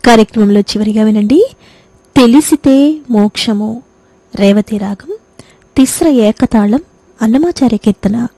కార్యక్రమంలో చివరిగా వినండి తెలిసితే మోక్షము రేవతి రాగం తిస్ర ఏకతాళం అన్నమాచార్య కీర్తన.